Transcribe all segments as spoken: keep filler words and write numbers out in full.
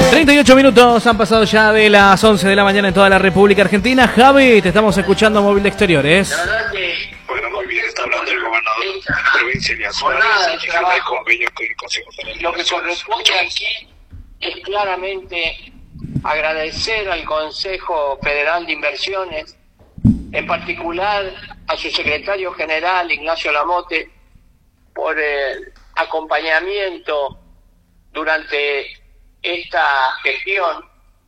treinta y ocho minutos han pasado ya de las once de la mañana en toda la República Argentina. Javi, te estamos escuchando Móvil de Exteriores. La verdad que... Bueno, muy bien, está hablando el gobernador de la provincia de Suárez y que firma el convenio con el Consejo Federal. Lo que corresponde aquí es claramente agradecer al Consejo Federal de Inversiones, en particular a su secretario general, Ignacio Lamote, por el acompañamiento durante esta gestión,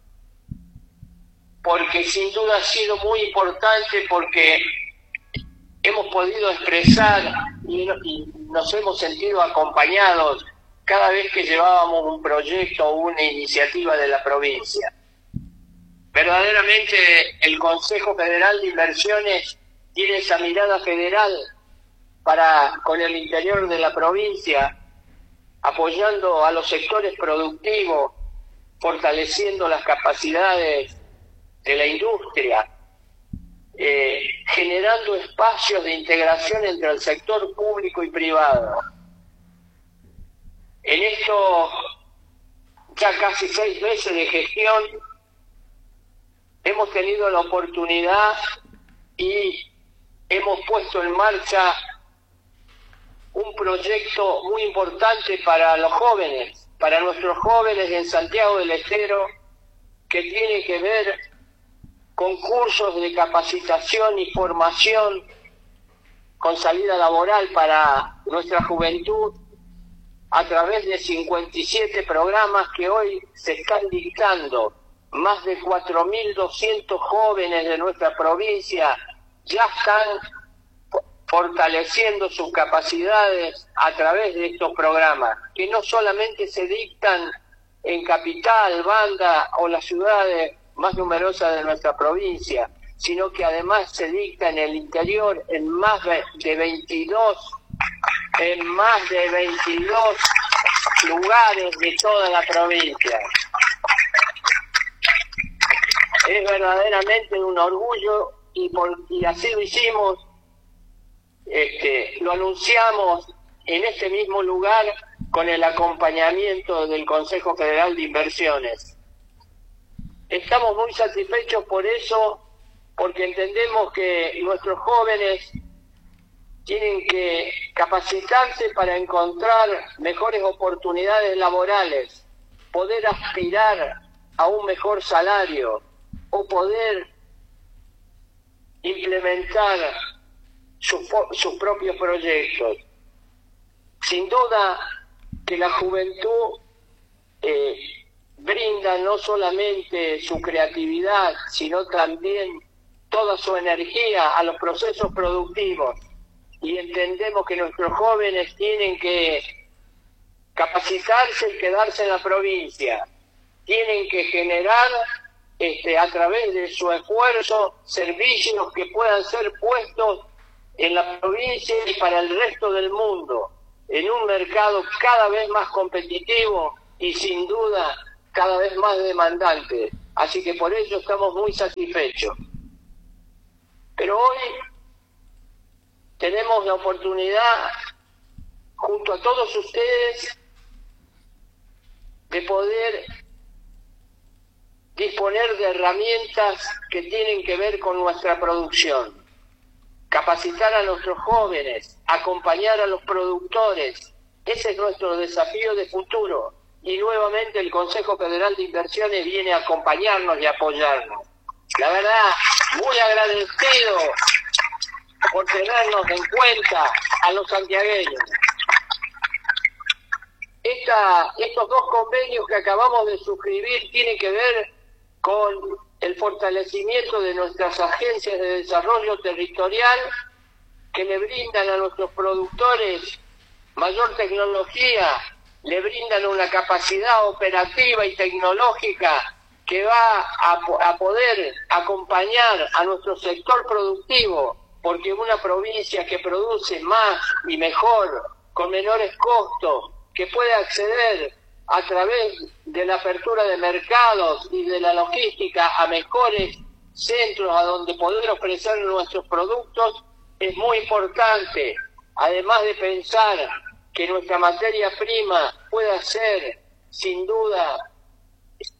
porque sin duda ha sido muy importante, porque hemos podido expresar y nos hemos sentido acompañados cada vez que llevábamos un proyecto o una iniciativa de la provincia. Verdaderamente el Consejo Federal de Inversiones tiene esa mirada federal para con el interior de la provincia, apoyando a los sectores productivos, fortaleciendo las capacidades de la industria, eh, generando espacios de integración entre el sector público y privado. En estos ya casi seis meses de gestión hemos tenido la oportunidad y hemos puesto en marcha un proyecto muy importante para los jóvenes, para nuestros jóvenes en Santiago del Estero, que tiene que ver con cursos de capacitación y formación con salida laboral para nuestra juventud, a través de cincuenta y siete programas que hoy se están dictando. Más de cuatro mil doscientos jóvenes de nuestra provincia ya están fortaleciendo sus capacidades a través de estos programas, que no solamente se dictan en Capital, Banda o las ciudades más numerosas de nuestra provincia, sino que además se dicta en el interior en más de veintidós, en más de veintidós lugares de toda la provincia. Es verdaderamente un orgullo y, por, y así lo hicimos. Este, lo anunciamos en este mismo lugar con el acompañamiento del Consejo Federal de Inversiones. Estamos muy satisfechos por eso, porque entendemos que nuestros jóvenes tienen que capacitarse para encontrar mejores oportunidades laborales, poder aspirar a un mejor salario o poder implementar sus, sus propios proyectos. Sin duda que la juventud eh, brinda no solamente su creatividad, sino también toda su energía a los procesos productivos, y entendemos que nuestros jóvenes tienen que capacitarse y quedarse en la provincia, tienen que generar este, a través de su esfuerzo servicios que puedan ser puestos en la provincia y para el resto del mundo, en un mercado cada vez más competitivo y sin duda cada vez más demandante. Así que por ello estamos muy satisfechos. Pero hoy tenemos la oportunidad, junto a todos ustedes, de poder disponer de herramientas que tienen que ver con nuestra producción. Capacitar a nuestros jóvenes, acompañar a los productores. Ese es nuestro desafío de futuro. Y nuevamente el Consejo Federal de Inversiones viene a acompañarnos y apoyarnos. La verdad, muy agradecido por tenernos en cuenta a los santiagueños. Esta, estos dos convenios que acabamos de suscribir tienen que ver con el fortalecimiento de nuestras agencias de desarrollo territorial, que le brindan a nuestros productores mayor tecnología, le brindan una capacidad operativa y tecnológica que va a, a poder acompañar a nuestro sector productivo, porque una provincia que produce más y mejor, con menores costos, que puede acceder a través de la apertura de mercados y de la logística a mejores centros a donde poder ofrecer nuestros productos, es muy importante. Además de pensar que nuestra materia prima pueda ser, sin duda,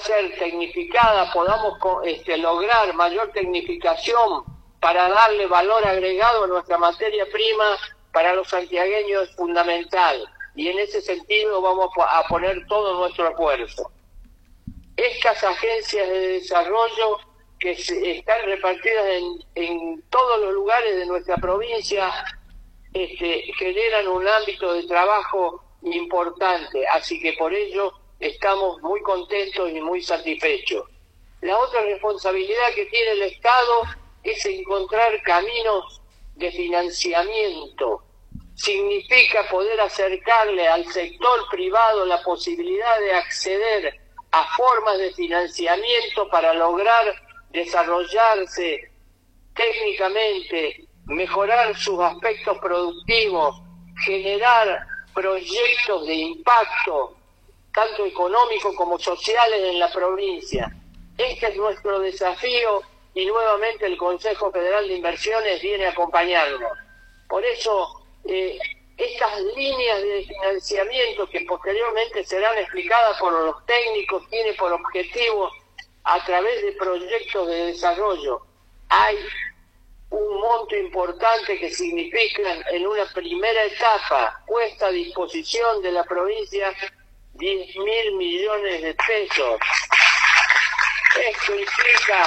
ser tecnificada, podamos este, lograr mayor tecnificación para darle valor agregado a nuestra materia prima, para los santiagueños es fundamental. Y en ese sentido vamos a poner todo nuestro esfuerzo. Estas agencias de desarrollo que se están repartidas en, en todos los lugares de nuestra provincia este, generan un ámbito de trabajo importante, así que por ello estamos muy contentos y muy satisfechos. La otra responsabilidad que tiene el Estado es encontrar caminos de financiamiento. Significa poder acercarle al sector privado la posibilidad de acceder a formas de financiamiento para lograr desarrollarse técnicamente, mejorar sus aspectos productivos, generar proyectos de impacto, tanto económicos como sociales en la provincia. Este es nuestro desafío y nuevamente el Consejo Federal de Inversiones viene a acompañarnos. Por eso, eh, estas líneas de financiamiento que posteriormente serán explicadas por los técnicos, tiene por objetivo, a través de proyectos de desarrollo, hay un monto importante que significan en una primera etapa puesta a disposición de la provincia diez mil millones de pesos. Esto implica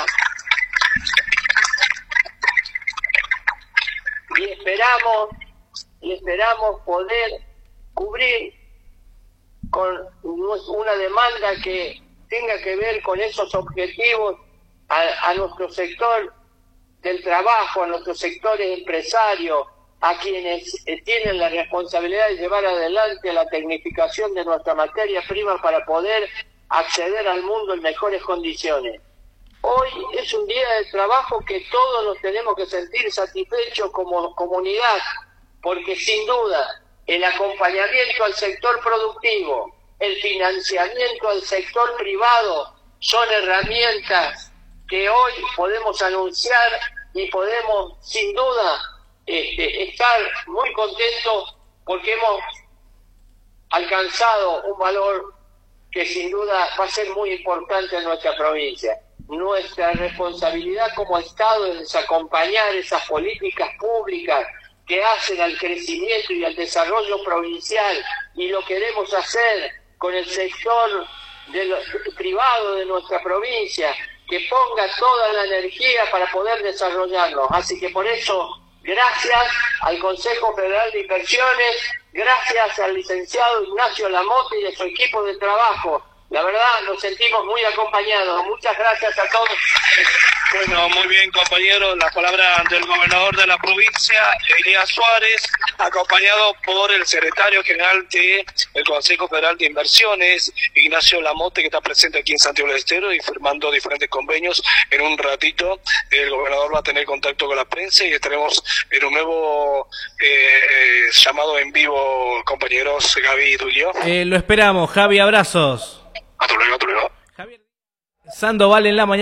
y esperamos y esperamos poder cubrir con una demanda que tenga que ver con esos objetivos a, a nuestro sector del trabajo, a nuestros sectores empresarios, a quienes eh, tienen la responsabilidad de llevar adelante la tecnificación de nuestra materia prima para poder acceder al mundo en mejores condiciones. Hoy es un día de trabajo que todos nos tenemos que sentir satisfechos como comunidad, porque sin duda el acompañamiento al sector productivo, el financiamiento al sector privado son herramientas que hoy podemos anunciar y podemos sin duda este, estar muy contentos porque hemos alcanzado un valor que sin duda va a ser muy importante en nuestra provincia. Nuestra responsabilidad como Estado es acompañar esas políticas públicas que hacen al crecimiento y al desarrollo provincial, y lo queremos hacer con el sector de lo, privado de nuestra provincia, que ponga toda la energía para poder desarrollarnos. Así que por eso, gracias al Consejo Federal de Inversiones, gracias al licenciado Ignacio Lamote y a su equipo de trabajo. La verdad, nos sentimos muy acompañados. Muchas gracias a todos. Bueno, muy bien, compañeros. La palabra del gobernador de la provincia, Elías Suárez, acompañado por el secretario general del Consejo Federal de Inversiones, Ignacio Lamote, que está presente aquí en Santiago del Estero y firmando diferentes convenios. En un ratito el gobernador va a tener contacto con la prensa y estaremos en un nuevo eh, eh, llamado en vivo, compañeros Gaby y Tulio. Eh, lo esperamos, Javi, abrazos. Hasta luego, hasta luego. Javier Sandoval en la mañana.